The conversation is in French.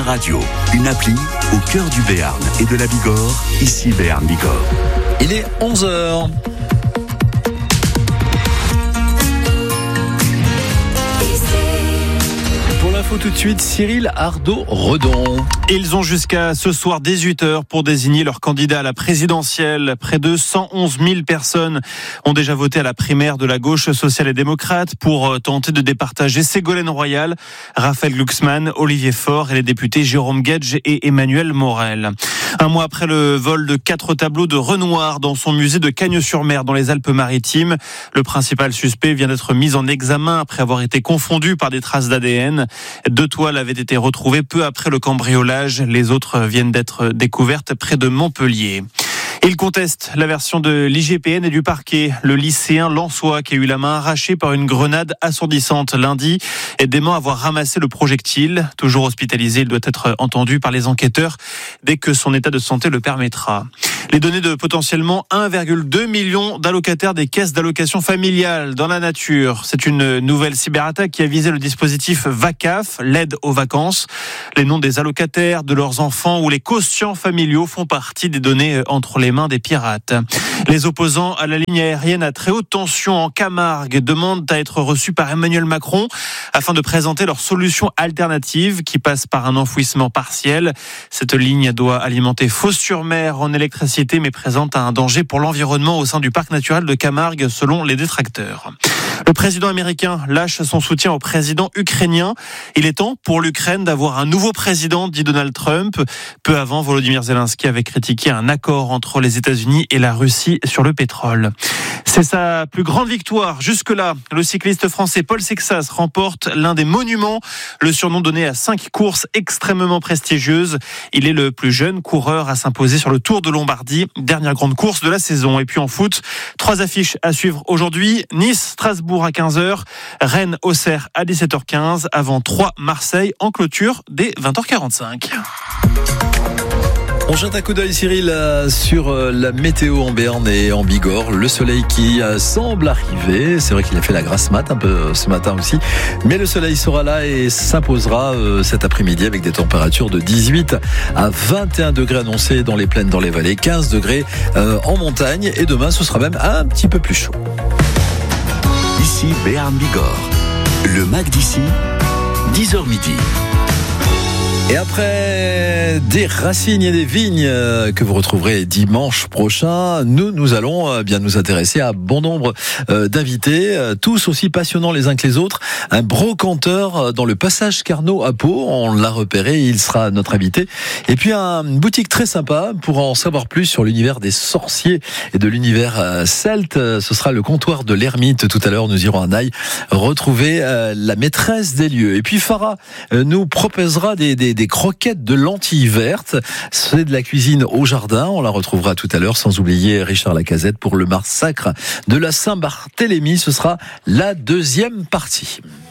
Radio, une appli au cœur du Béarn et de la Bigorre, ici Béarn Bigorre. Il est 11h. Pour l'info tout de suite, Cyril Ardo-Redon. Ils ont jusqu'à ce soir 18h pour désigner leur candidat à la présidentielle. Près de 111 000 personnes ont déjà voté à la primaire de la gauche sociale et démocrate pour tenter de départager Ségolène Royal, Raphaël Glucksmann, Olivier Faure et les députés Jérôme Guedj et Emmanuel Morel. Un mois après le vol de 4 tableaux de Renoir dans son musée de Cagnes-sur-Mer dans les Alpes-Maritimes, le principal suspect vient d'être mis en examen après avoir été confondu par des traces d'ADN. 2 toiles avaient été retrouvées peu après le cambriolage. Les autres viennent d'être découvertes près de Montpellier. Il conteste la version de l'IGPN et du parquet. Le lycéen lensois qui a eu la main arrachée par une grenade assourdissante lundi et dément avoir ramassé le projectile. Toujours hospitalisé, il doit être entendu par les enquêteurs dès que son état de santé le permettra. Les données de potentiellement 1,2 million d'allocataires des caisses d'allocation familiale dans la nature. C'est une nouvelle cyberattaque qui a visé le dispositif VACAF, l'aide aux vacances. Les noms des allocataires, de leurs enfants ou les quotients familiaux font partie des données entre les mains des pirates. Les opposants à la ligne aérienne à très haute tension en Camargue demandent à être reçus par Emmanuel Macron afin de présenter leur solution alternative qui passe par un enfouissement partiel. Cette ligne doit alimenter Fos-sur-Mer en électricité mais présente un danger pour l'environnement au sein du parc naturel de Camargue selon les détracteurs. Le président américain lâche son soutien au président ukrainien. Il est temps pour l'Ukraine d'avoir un nouveau président, dit Donald Trump. Peu avant, Volodymyr Zelensky avait critiqué un accord entre les États-Unis et la Russie sur le pétrole. C'est sa plus grande victoire. Jusque-là, le cycliste français Paul Sexas remporte l'un des monuments, le surnom donné à 5 courses extrêmement prestigieuses. Il est le plus jeune coureur à s'imposer sur le Tour de Lombardie, dernière grande course de la saison. Et puis en foot, 3 affiches à suivre aujourd'hui. Nice, Strasbourg à 15h, Rennes, Auxerre à 17h15, avant 3 Marseille en clôture dès 20h45. On jette un coup d'œil, Cyril, sur la météo en Béarn et en Bigorre. Le soleil qui semble arriver. C'est vrai qu'il a fait la grasse mat un peu ce matin aussi. Mais le soleil sera là et s'imposera cet après-midi avec des températures de 18 à 21 degrés annoncées dans les plaines, dans les vallées, 15 degrés en montagne. Et demain, ce sera même un petit peu plus chaud. Ici Béarn Bigorre. Le MAC d'ici, 10h midi. Et après des racines et des vignes que vous retrouverez dimanche prochain, nous allons bien nous intéresser à bon nombre d'invités, tous aussi passionnants les uns que les autres. Un brocanteur dans le passage Carnot à Pau, on l'a repéré, il sera notre invité. Et puis une boutique très sympa pour en savoir plus sur l'univers des sorciers et de l'univers celte. Ce sera le comptoir de l'Ermite. Tout à l'heure, nous irons à Naï retrouver la maîtresse des lieux. Et puis Farah nous proposera des croquettes de lentilles vertes. C'est de la cuisine au jardin. On la retrouvera tout à l'heure, sans oublier Richard Lacazette pour le massacre de la Saint-Barthélemy. Ce sera la deuxième partie.